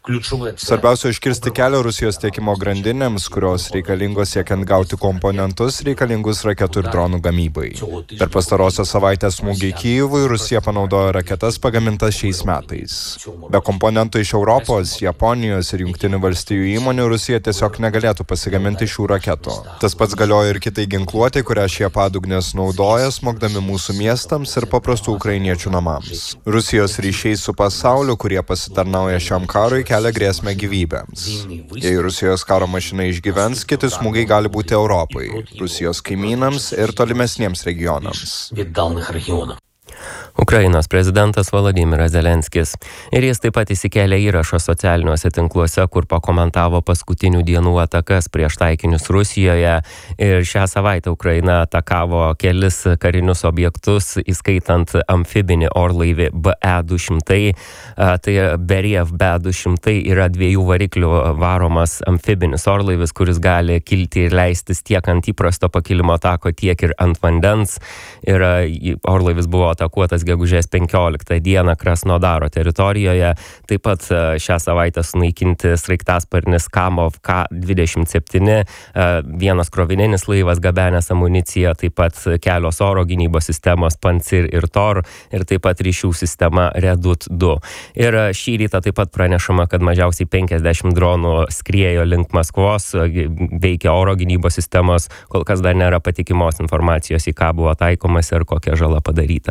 Svarbiausia iškirsti kelią Rusijos tiekimo grandinėms, kurios reikalingos siekiant gauti komponentus reikalingus raketų ir dronų gamybai. Per pastarosios savaitės smūgį Kijevui Rusija panaudojo raketas pagamintas šiais metais. Be komponentų iš Europos, Japonijos ir Jungtinių valstijų įmonių Rusija tiesiog negalėtų pasigaminti šių raketų. Tas pats galioja ir kitai ginkluotei, kurią šie padugnės naudoja, smogdami mūsų miestams ir paprastų ukrainiečių namams. Rusijos ryšiai su pasauliu, kurie pasitarnauja šiam karui, kelia grėsmę gyvybėms. Jei Rusijos karo mašina išgyvens, kiti smūgiai gali būti Europai, Rusijos kaimynams ir tolimesniems regionams. Ukrainos prezidentas Volodymyras Zelenskis. Ir jis taip pat įsikėlė įrašą socialiniuose tinkluose, kur pakomentavo paskutinių dienų atakas prieš taikinius Rusijoje. Ir šią savaitę Ukraina atakavo kelis karinius objektus, įskaitant amfibinį orlaivį BE-200. Tai Beriev BE-200 yra 2 variklių varomas amfibinis orlaivis, kuris gali kilti ir leistis tiek ant įprasto pakilimo tako, tiek ir ant vandens. Ir orlaivis buvo atakuotas gegužės 15 dieną Krasnodaro teritorijoje. Taip pat šią savaitę sunaikinti sraigtasparnis Kamov K-27, vienas krovininis laivas gabenęs amuniciją, taip pat kelios oro gynybos sistemos Pancir ir Tor ir taip pat ryšių sistema Redut 2. Ir šį rytą taip pat pranešama, kad mažiausiai 50 dronų skriejo link Maskvos, veikia oro gynybos sistemos, kol kas dar nėra patikimos informacijos, į ką buvo taikomas ir kokia žala padaryta.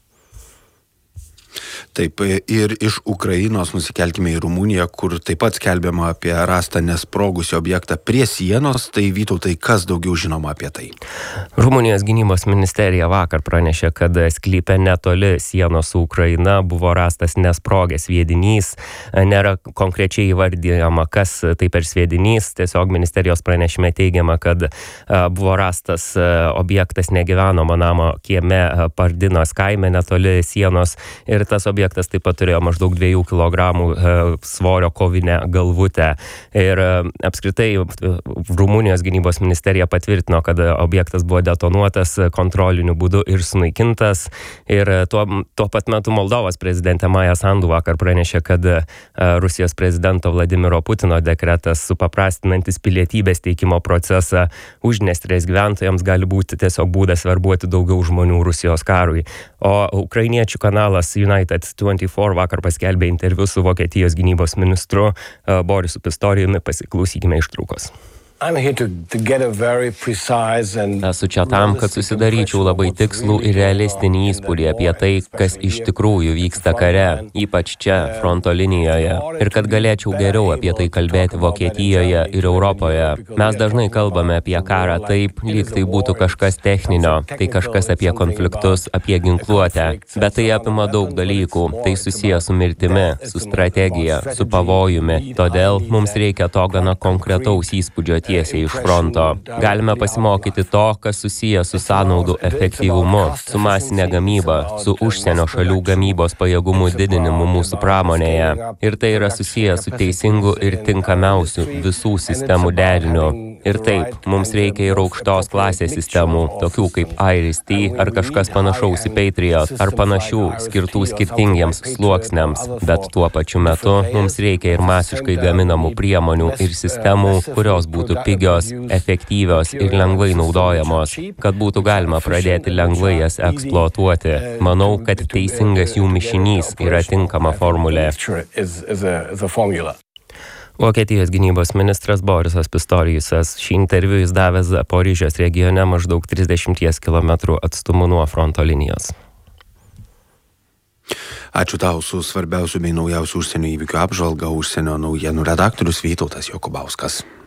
Taip, ir iš Ukrainos nusikelkime į Rumuniją, kur taip pat skelbiama apie rastą nesprogusį objektą prie sienos. Tai Vytautai, kas daugiau žinoma apie tai? Rumunijos gynybos ministerija vakar pranešė, kad sklype netoli sienos su Ukraina buvo rastas nesprogęs sviedinys. Nėra konkrečiai įvardyjama, kas tai per sviedinys. Tiesiog ministerijos pranešime teigiama, kad buvo rastas objektas negyvenamo namo kieme Pardinos kaime netoli sienos. Ir tas objektas taip pat turėjo maždaug 2 kg svorio kovinę galvutę. Ir apskritai Rumunijos gynybos ministerija patvirtino, kad objektas buvo detonuotas kontroliniu būdu ir sunaikintas. Ir tuo pat metu Moldovos prezidentė Maja Sandu vakar pranešė, kad Rusijos prezidento Vladimiro Putino dekretas supaprastinantis pilietybės teikimo procesą Uždniestrės gyventojams gali būti tiesiog būdas verbuoti daugiau žmonių Rusijos karui. O ukrainiečių kanalas United 24 vakar paskelbė interviu su Vokietijos gynybos ministru Borisu Pistorijumi. Pasiklausykime ištraukos. Esu čia tam, kad susidaryčiau labai tikslų ir realistinį įspūdį apie tai, kas iš tikrųjų vyksta kare, ypač čia, fronto linijoje, ir kad galėčiau geriau apie tai kalbėti Vokietijoje ir Europoje. Mes dažnai kalbame apie karą taip, lyg tai būtų kažkas techninio, tai kažkas apie konfliktus, apie ginkluotę, bet tai apima daug dalykų, tai susiję su mirtimi, su strategija, su pavojumi, todėl mums reikia to gana konkretaus įspūdžio tiesiai iš fronto. Galime pasimokyti to, kas susiję su sąnaudų efektyvumu, su masinė gamyba, su užsienio šalių gamybos pajėgumų didinimu mūsų pramonėje. Ir tai yra susiję su teisingu ir tinkamiausiu visų sistemų deriniu. Ir taip, mums reikia ir aukštos klasės sistemų, tokių kaip IRIS-T ar kažkas panašaus į Patriot, ar panašių, skirtų skirtingiems sluoksniams. Bet tuo pačiu metu mums reikia ir masiškai gaminamų priemonių ir sistemų, kurios būtų pigios, efektyvios ir lengvai naudojamos, kad būtų galima pradėti lengvai jas eksploatuoti. Manau, kad teisingas jų mišinys yra tinkama formulė. Vokietijos gynybos ministras Borisas Pistorijusas. Šį interviu jis davė Zaporižės regione maždaug 30 km atstumu nuo fronto linijos. Ačiū tau su svarbiausių bei naujausių užsienio įvykių apžvalga. Užsienio naujienų redaktorius Vytautas Jokubauskas.